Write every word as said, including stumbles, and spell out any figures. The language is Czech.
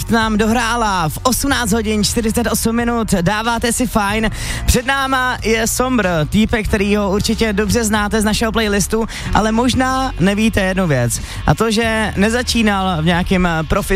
šest nám dohrála v osmnáct hodin čtyřicet osm minut, dáváte si fajn. Před náma je Sombr, týpek, který ho určitě dobře znáte z našeho playlistu, ale možná nevíte jednu věc. A to, že nezačínal v nějakém profi